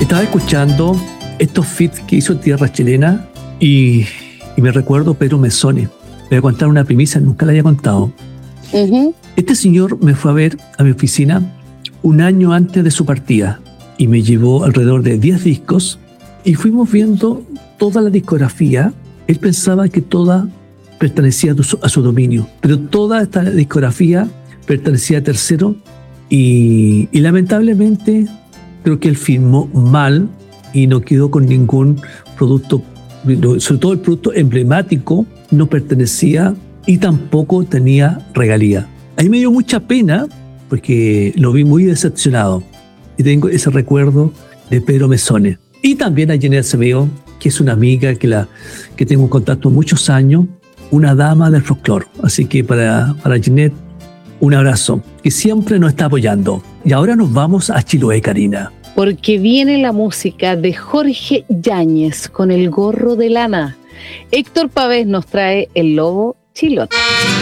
Estaba escuchando estos feats que hizo Tierra Chilena y me recuerdo Pedro Mezzoni. Le voy a contar una primicia, nunca la había contado. Uh-huh. Este señor me fue a ver a mi oficina un año antes de su partida y me llevó alrededor de 10 discos y fuimos viendo toda la discografía. Él pensaba que toda pertenecía a su dominio, pero toda esta discografía pertenecía a tercero y lamentablemente creo que él firmó mal y no quedó con ningún producto, sobre todo el producto emblemático no pertenecía y tampoco tenía regalía. Ahí me dio mucha pena porque lo vi muy decepcionado y tengo ese recuerdo de Pedro Mezzoni. Y también a Jeanette Acevedo, que es una amiga que tengo en contacto muchos años, una dama del folclore. Así que para Jeanette, un abrazo, que siempre nos está apoyando. Y ahora nos vamos a Chiloé, Karina. Porque viene la música de Jorge Yáñez con el gorro de lana. Héctor Pavés nos trae El Lobo Chilote.